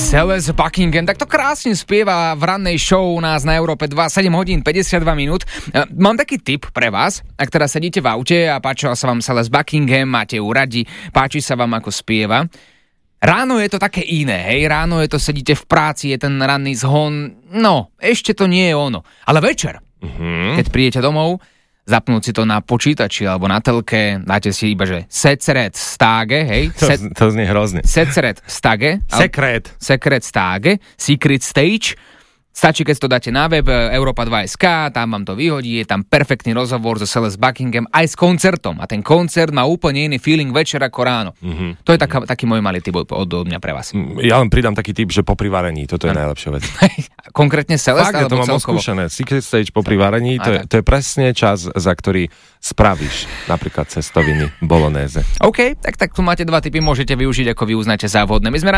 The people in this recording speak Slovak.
Celeste Buckingham, tak to krásne spieva v rannej show u nás na Európe 2, 7 hodín 52 minút. Mám taký tip pre vás, ak teda sedíte v aute a páčila sa vám Celeste Buckingham, máte ju radi, páči sa vám ako spieva. Ráno je to také iné, hej, ráno je to, sedíte v práci, je ten ranný zhon, no, ešte to nie je ono. Ale večer, keď prídete domov, zapnúť si to na počítači alebo na telke, dáte si iba, že Secret Stage, hej? To znie hrozne. Secret Stage. Secret Stage, Secret Stage. Stačí, keď to dáte na web Europa 2.sk, tam vám to vyhodí, je tam perfektný rozhovor so Celeste Buckingham aj s koncertom. A ten koncert má úplne iný feeling večer ako ráno. To je taký môj malý tip od mňa pre vás. Ja len pridám taký tip, že popri varení, toto je najlepšia vec. Konkrétne Celeste, alebo celkovo? Tak, ja to mám oskúšané. Secret Stage popri varení, to je presne čas, za ktorý spravíš napríklad cestoviny bolonéze. OK, tak tu máte 2 tipy, môžete využiť, ako vy uznáte za vhodné. My sme